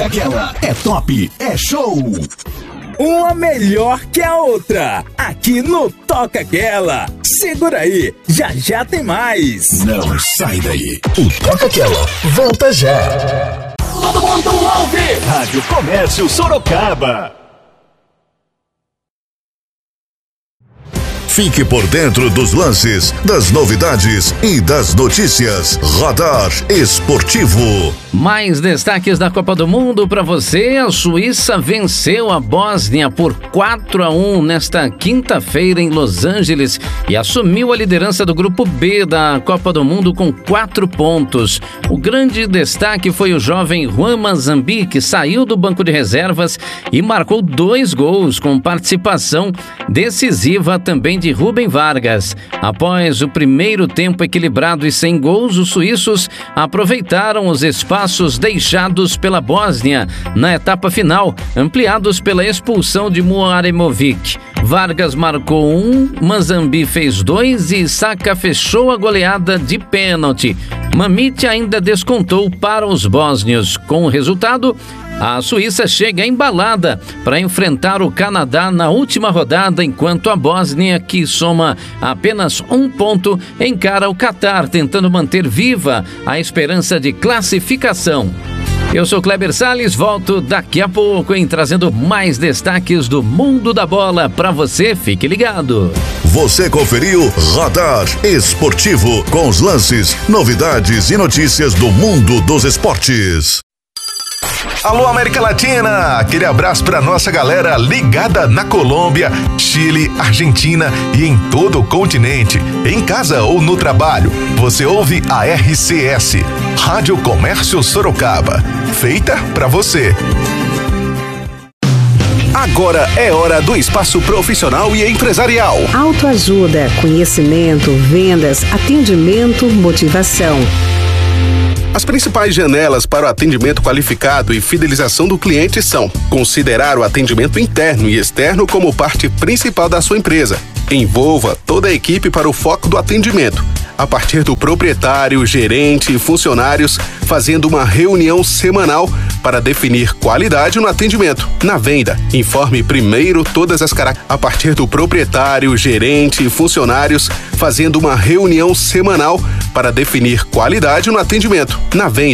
Toca Aquela é top, é show. Uma melhor que a outra, aqui no Toca Aquela. Segura aí, já já tem mais. Não sai daí. O Toca Aquela volta já. Todo mundo ouve. Rádio Comércio Sorocaba. Fique por dentro dos lances, das novidades e das notícias. Radar Esportivo. Mais destaques da Copa do Mundo para você. A Suíça venceu a Bósnia por 4-1 nesta quinta-feira em Los Angeles e assumiu a liderança do grupo B da Copa do Mundo com 4 pontos. O grande destaque foi o jovem Juan Manzambi, que saiu do banco de reservas e marcou 2 gols, com participação decisiva também de Rubem Vargas. Após o primeiro tempo equilibrado e sem gols, os suíços aproveitaram os espaços deixados pela Bósnia na etapa final, ampliados pela expulsão de Muaremovic. Vargas marcou 1, Manzambi fez 2 e Saka fechou a goleada de pênalti. Mamit ainda descontou para os bósnios. Com o resultado, a Suíça chega embalada para enfrentar o Canadá na última rodada, enquanto a Bósnia, que soma apenas 1 ponto, encara o Catar, tentando manter viva a esperança de classificação. Eu sou Kleber Salles, volto daqui a pouco, trazendo mais destaques do mundo da bola para você. Fique ligado. Você conferiu Radar Esportivo, com os lances, novidades e notícias do mundo dos esportes. Alô, América Latina! Aquele abraço pra nossa galera ligada na Colômbia, Chile, Argentina e em todo o continente. Em casa ou no trabalho, você ouve a RCS, Rádio Comércio Sorocaba. Feita pra você. Agora é hora do espaço profissional e empresarial. Autoajuda, conhecimento, vendas, atendimento, motivação. As principais janelas para o atendimento qualificado e fidelização do cliente são: considerar o atendimento interno e externo como parte principal da sua empresa. Envolva toda a equipe para o foco do atendimento, a partir do proprietário, gerente e funcionários, fazendo uma reunião semanal para definir qualidade no atendimento. Na venda, informe primeiro todas as características. A partir do proprietário, gerente e funcionários, fazendo uma reunião semanal para definir qualidade no atendimento. Na venda,